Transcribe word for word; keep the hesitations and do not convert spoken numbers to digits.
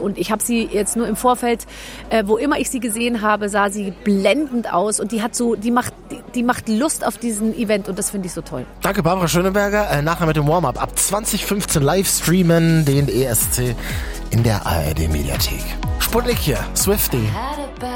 und ich habe sie jetzt nur im Vorfeld, äh, wo immer ich sie gesehen habe, sah sie blendend aus und die hat so, die macht, die, die macht Lust auf diesen Event und das finde ich so toll. Danke, Barbara Schöneberger. Äh, nachher mit dem Warm-Up. Ab zwanzig fünfzehn live streamen den E S C in der A R D Mediathek. Sputnik hier, Swiftie.